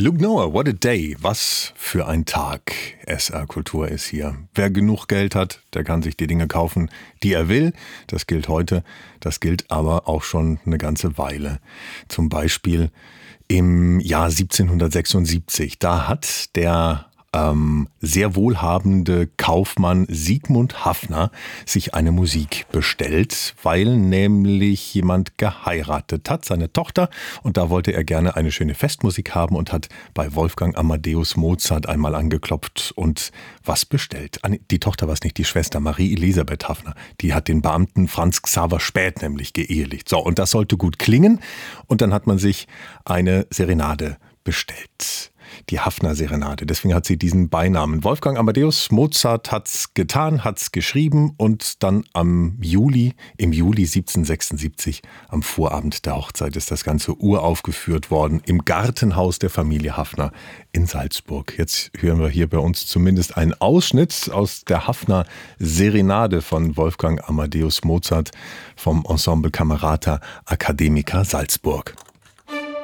Luke Noah, what a day. Was für ein Tag. SR Kultur ist hier. Wer genug Geld hat, der kann sich die Dinge kaufen, die er will. Das gilt heute, das gilt aber auch schon eine ganze Weile. Zum Beispiel im Jahr 1776. Da hat der sehr wohlhabende Kaufmann Sigmund Haffner sich eine Musik bestellt, weil nämlich jemand geheiratet hat, seine Tochter, und da wollte er gerne eine schöne Festmusik haben und hat bei Wolfgang Amadeus Mozart einmal angeklopft und was bestellt. Die Tochter war es nicht, die Schwester Marie Elisabeth Haffner, die hat den Beamten Franz Xaver Späth nämlich geehelicht. So, und das sollte gut klingen und dann hat man sich eine Serenade bestellt. Die Haffner-Serenade. Deswegen hat sie diesen Beinamen. Wolfgang Amadeus Mozart hat's getan, hat's geschrieben und dann im Juli 1776, am Vorabend der Hochzeit, ist das Ganze uraufgeführt worden im Gartenhaus der Familie Haffner in Salzburg. Jetzt hören wir hier bei uns zumindest einen Ausschnitt aus der Haffner-Serenade von Wolfgang Amadeus Mozart vom Ensemble Camerata Academica Salzburg.